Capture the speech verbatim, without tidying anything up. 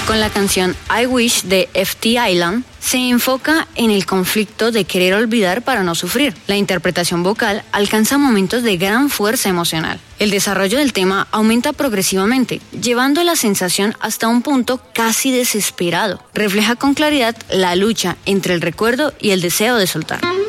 Con la canción I Wish de F T Island, se enfoca en el conflicto de querer olvidar para no sufrir. La interpretación vocal alcanza momentos de gran fuerza emocional. El desarrollo del tema aumenta progresivamente, llevando la sensación hasta un punto casi desesperado. Refleja con claridad la lucha entre el recuerdo y el deseo de soltar.